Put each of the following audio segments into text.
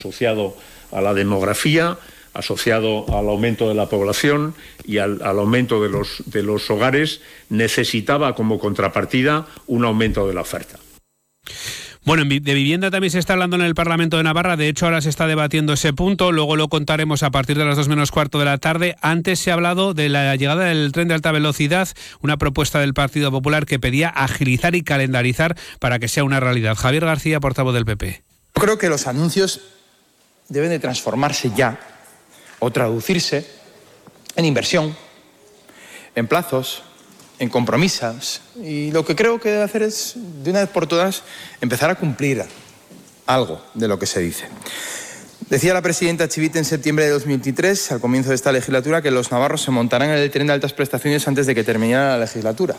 asociado a la demografía, asociado al aumento de la población y al aumento de los hogares, necesitaba como contrapartida un aumento de la oferta. Bueno, de vivienda también se está hablando en el Parlamento de Navarra. De hecho, ahora se está debatiendo ese punto. Luego lo contaremos a partir de las 2 menos cuarto de la tarde. Antes se ha hablado de la llegada del tren de alta velocidad, una propuesta del Partido Popular que pedía agilizar y calendarizar para que sea una realidad. Javier García, portavoz del PP. Yo creo que los anuncios deben de transformarse ya o traducirse en inversión, en plazos, en compromisos, y lo que creo que debe hacer es, de una vez por todas, empezar a cumplir algo de lo que se dice. Decía la presidenta Chivite en septiembre de 2023, al comienzo de esta legislatura, que los navarros se montarán en el tren de altas prestaciones antes de que terminara la legislatura.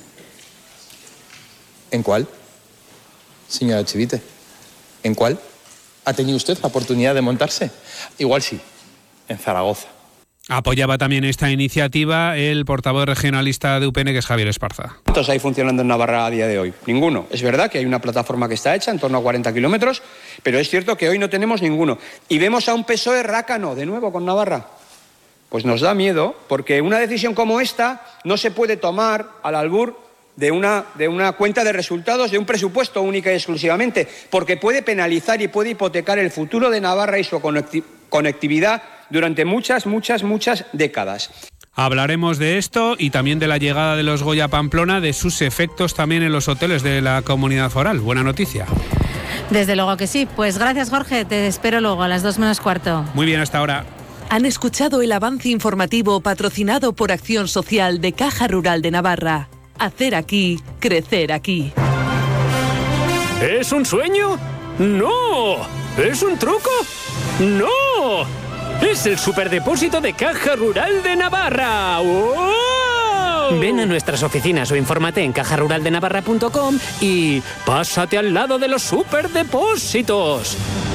¿En cuál, señora Chivite? ¿En cuál? ¿Ha tenido usted la oportunidad de montarse? Igual sí, en Zaragoza. Apoyaba también esta iniciativa el portavoz regionalista de UPN, que es Javier Esparza. ¿Cuántos hay funcionando en Navarra a día de hoy? Ninguno. Es verdad que hay una plataforma que está hecha en torno a 40 kilómetros, pero es cierto que hoy no tenemos ninguno. Y vemos a un PSOE rácano, de nuevo, con Navarra. Pues nos da miedo, porque una decisión como esta no se puede tomar al albur de una cuenta de resultados, de un presupuesto única y exclusivamente, porque puede penalizar y puede hipotecar el futuro de Navarra y su conectividad durante muchas décadas. Hablaremos de esto y también de la llegada de los Goya a Pamplona, de sus efectos también en los hoteles de la comunidad foral. Buena noticia. Desde luego que sí. Pues gracias, Jorge. Te espero luego a las 2 menos cuarto. Muy bien, hasta ahora. Han escuchado el avance informativo patrocinado por Acción Social de Caja Rural de Navarra. Hacer aquí, crecer aquí. ¿Es un sueño? ¡No! ¿Es un truco? ¡No! ¡Es el superdepósito de Caja Rural de Navarra! ¡Oh! Ven a nuestras oficinas o infórmate en cajaruraldenavarra.com y pásate al lado de los superdepósitos.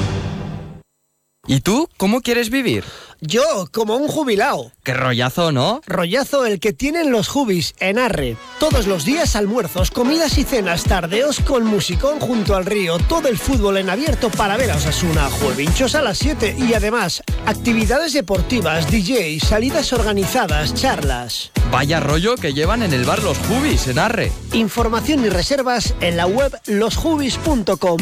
¿Y tú cómo quieres vivir? Yo, como un jubilao. ¡Qué rollazo, ¿no? Rollazo el que tienen los jubis en Arre. Todos los días almuerzos, comidas y cenas, tardeos con musicón junto al río, todo el fútbol en abierto para ver a Osasuna, juevinchos a las 7 y además actividades deportivas, DJ, salidas organizadas, charlas. Vaya rollo que llevan en el bar Los Jubis en Arre. Información y reservas en la web losjubis.com.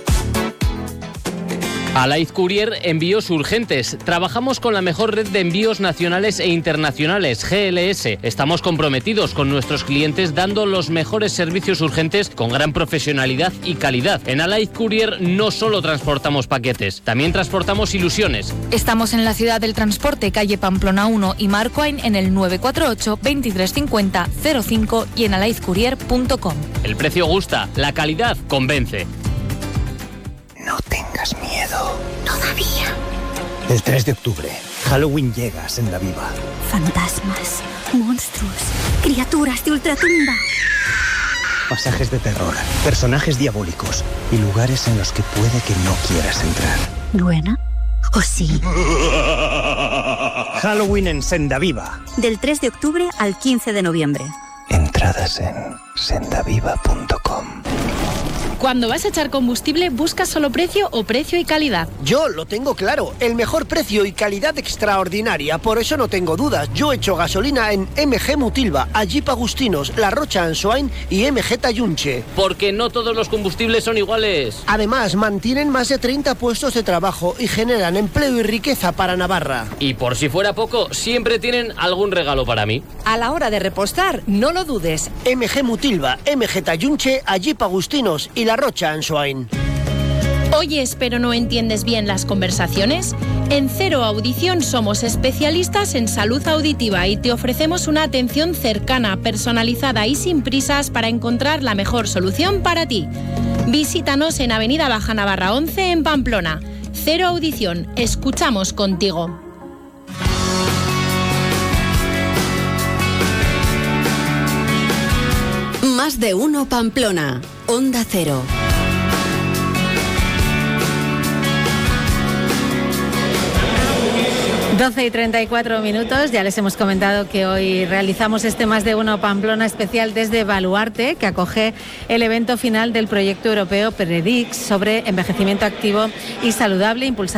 Alaiz Courier, envíos urgentes. Trabajamos con la mejor red de envíos nacionales e internacionales, GLS. Estamos comprometidos con nuestros clientes dando los mejores servicios urgentes con gran profesionalidad y calidad. En Alaiz Courier no solo transportamos paquetes, también transportamos ilusiones. Estamos en la ciudad del transporte, calle Pamplona 1 y Marcoain en el 948 2350 05 y en alaizcourier.com. El precio gusta, la calidad convence. No tengas miedo. Todavía. El 3 de octubre, Halloween llega a Senda Viva. Fantasmas, monstruos, criaturas de ultratumba. Pasajes de terror, personajes diabólicos y lugares en los que puede que no quieras entrar. ¿Buena? ¿O sí? Halloween en Senda Viva. Del 3 de octubre al 15 de noviembre. Entradas en sendaviva.com. Cuando vas a echar combustible, ¿buscas solo precio o precio y calidad? Yo lo tengo claro, el mejor precio y calidad extraordinaria, por eso no tengo dudas. Yo echo gasolina en MG Mutilva, Jeep Agustinos, La Rocha Ansoain y MG Tayunche. Porque no todos los combustibles son iguales. Además, mantienen más de 30 puestos de trabajo y generan empleo y riqueza para Navarra. Y por si fuera poco, siempre tienen algún regalo para mí. A la hora de repostar, no lo dudes. MG Mutilva, MG Tayunche, Jeep Agustinos y La Rocha Ansoain. ¿Oyes pero no entiendes bien las conversaciones? En Cero Audición somos especialistas en salud auditiva y te ofrecemos una atención cercana, personalizada y sin prisas para encontrar la mejor solución para ti. Visítanos en Avenida Baja Navarra 11 en Pamplona. Cero Audición, escuchamos contigo. Más de uno Pamplona. Onda Cero. 12:34, ya les hemos comentado que hoy realizamos este Más de Uno Pamplona especial desde Baluarte, que acoge el evento final del proyecto europeo PREDIX sobre envejecimiento activo y saludable impulsado